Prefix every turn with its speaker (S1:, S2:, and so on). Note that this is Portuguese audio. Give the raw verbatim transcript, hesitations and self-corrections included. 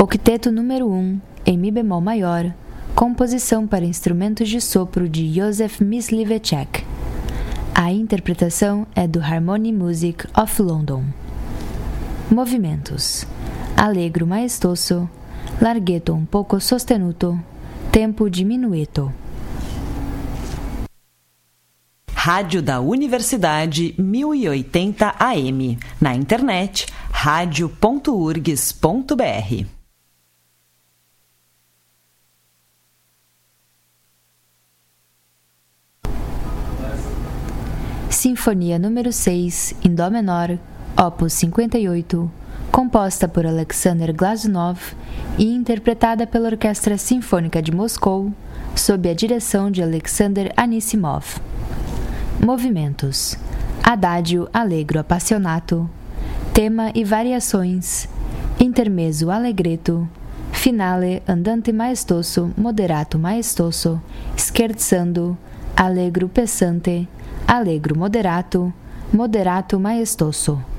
S1: Octeto número um, em Mi bemol maior, composição para instrumentos de sopro de Józef Mysliveček. A interpretação é do Harmony Music of London. Movimentos: allegro maestoso, larghetto un poco sostenuto, tempo diminuito.
S2: Rádio da Universidade mil e oitenta A M. Na internet, radio ponto urgs ponto br.
S1: Sinfonia número seis, em Dó menor, opus cinquenta e oito, composta por Alexander Glazunov e interpretada pela Orquestra Sinfônica de Moscou, sob a direção de Alexander Anisimov. Movimentos: Adagio allegro appassionato, tema e variações, intermezzo allegretto, finale andante maestoso, moderato maestoso, scherzando, allegro pesante, allegro moderato, moderato maestoso.